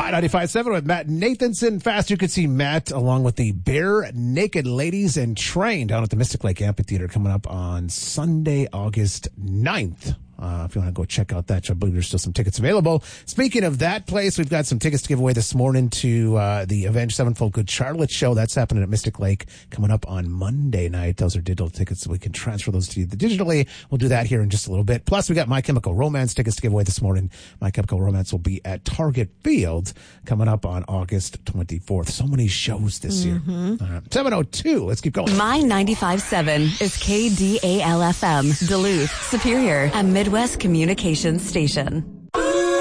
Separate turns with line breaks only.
95.7 with Matt Nathanson. Fast, you could see Matt along with the Bare Naked Ladies and Train down at the Mystic Lake Amphitheater coming up on Sunday, August 9th. If you want to go check out that, I believe there's still some tickets available. Speaking of that place, we've got some tickets to give away this morning to the Avenged Sevenfold Good Charlotte show. That's happening at Mystic Lake coming up on Monday night. Those are digital tickets, so we can transfer those to you digitally. We'll do that here in just a little bit. Plus, we got My Chemical Romance tickets to give away this morning. My Chemical Romance will be at Target Field coming up on August 24th. So many shows this year. All right. 7:02. Let's keep going.
My 95.7 is KDAL-FM, Duluth, Superior, and Midwest Communications Station.